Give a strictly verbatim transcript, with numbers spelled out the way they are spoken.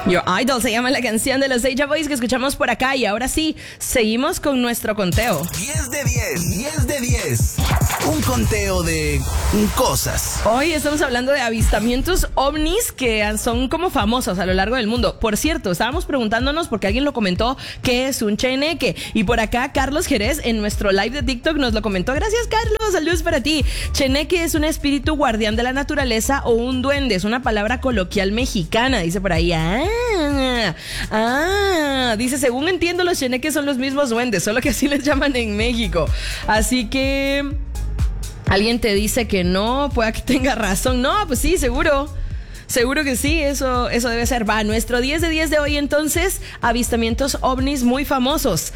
Your Idol se llama la canción de los Deja Boys que escuchamos por acá. Y ahora sí, seguimos con nuestro conteo. diez de diez, diez de diez. Un conteo de cosas. Hoy estamos hablando de avistamientos ovnis que son como famosos a lo largo del mundo. Por cierto, estábamos preguntándonos porque alguien lo comentó, ¿qué es un cheneque? Y por acá Carlos Jerez en nuestro live de TikTok nos lo comentó. Gracias, Carlos, saludos para ti. Cheneque es un espíritu guardián de la naturaleza o un duende. Es una palabra coloquial mexicana, dice por ahí. Ah, ah, dice, según entiendo, los cheneques son los mismos duendes, solo que así les llaman en México. Así que alguien te dice que no, pueda que tenga razón. No, pues sí, seguro. Seguro que sí, eso, eso debe ser. Va, nuestro diez de diez de hoy entonces, avistamientos ovnis muy famosos.